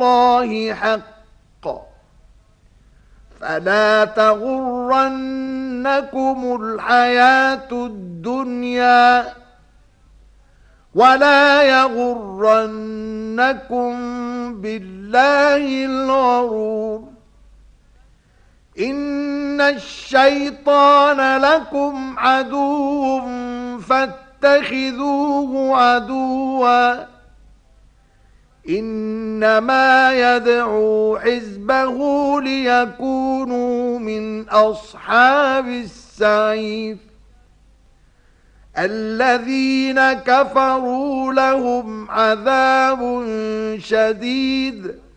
الله حق، فلا تغرنكم الحياة الدنيا ولا يغرنكم بالله الغرور. إن الشيطان لكم عدو فاتخذوه عدوا، إنما يدعو حزبه ليكونوا من أصحاب السعير. الذين كفروا لهم عذاب شديد